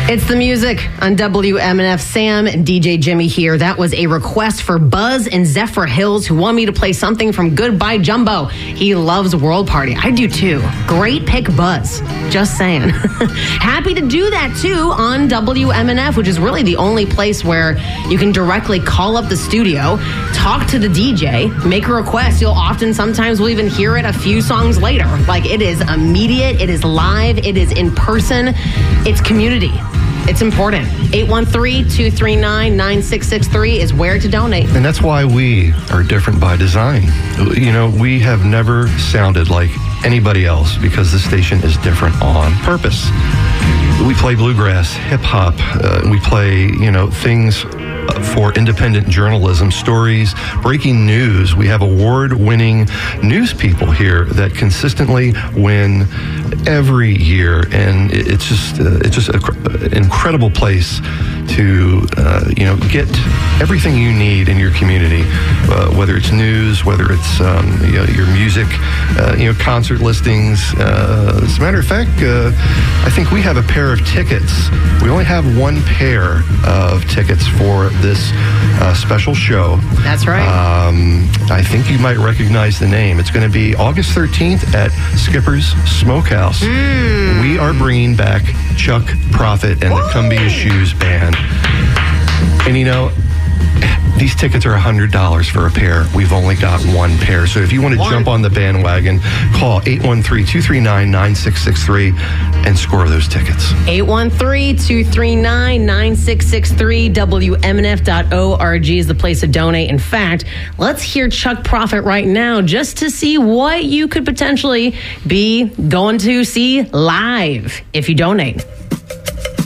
It's the music on WMNF. Sam and DJ Jimmy here. That was a request for Buzz and Zephyr Hills, who want me to play something from Goodbye Jumbo. He loves World Party. I do too. Great pick, Buzz. Just saying. Happy to do that too on WMNF, which is really the only place where you can directly call up the studio, talk to the DJ, make a request. Sometimes we'll even hear it a few songs later. Like, it is immediate, it is live, it is in person, it's community. It's important. 813-239-9663 is where to donate. And that's why we are different by design. You know, we have never sounded like anybody else because this station is different on purpose. We play bluegrass, hip hop. We play, things for independent journalism, stories, breaking news. We have award-winning news people here that consistently win every year, and it's just an incredible place to get everything you need in your community, whether it's news, whether it's your music, concert listings. As a matter of fact, I think we have a pair of tickets. We only have one pair of tickets for this special show. That's right. I think you might recognize the name. It's going to be August 13th at Skipper's Smokehouse. We are bringing back Chuck Prophet and the Cumbia Shoes Band. And these tickets are $100 for a pair. We've only got one pair. So if you want to jump on the bandwagon, call 813-239-9663 and score those tickets. 813-239-9663. WMNF.org is the place to donate. In fact, let's hear Chuck Prophet right now just to see what you could potentially be going to see live if you donate.